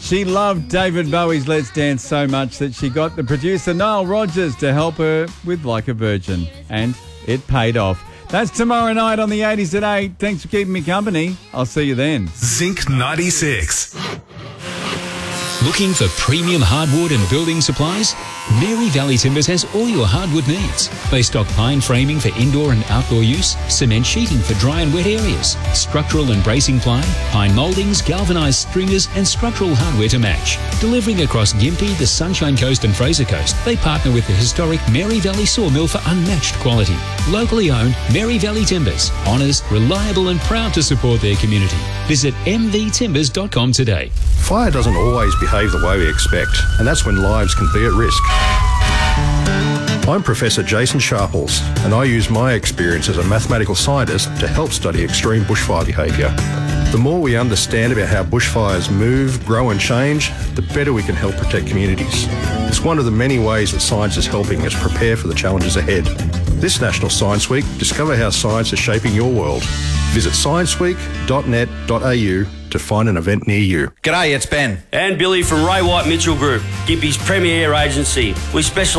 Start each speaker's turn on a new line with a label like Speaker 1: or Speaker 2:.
Speaker 1: She loved David Bowie's Let's Dance so much that she got the producer Nile Rodgers to help her with Like a Virgin. And it paid off. That's tomorrow night on the 80s at 8. Thanks for keeping me company. I'll see you then.
Speaker 2: Zinc 96.
Speaker 3: Looking for premium hardwood and building supplies? Mary Valley Timbers has all your hardwood needs. They stock pine framing for indoor and outdoor use, cement sheeting for dry and wet areas, structural and bracing ply, pine mouldings, galvanised stringers and structural hardware to match. Delivering across Gympie, the Sunshine Coast and Fraser Coast, they partner with the historic Mary Valley Sawmill for unmatched quality. Locally owned Mary Valley Timbers. Honest, reliable and proud to support their community. Visit mvtimbers.com today.
Speaker 4: Fire doesn't always behave the way we expect, and that's when lives can be at risk. I'm Professor Jason Sharples, and I use my experience as a mathematical scientist to help study extreme bushfire behaviour. The more we understand about how bushfires move, grow and change, the better we can help protect communities. It's one of the many ways that science is helping us prepare for the challenges ahead. This National Science Week, discover how science is shaping your world. Visit scienceweek.net.au to find an event near you.
Speaker 5: G'day, it's Ben.
Speaker 6: And Billy from Ray White Mitchell Group, Gympie's premier air agency. We specialise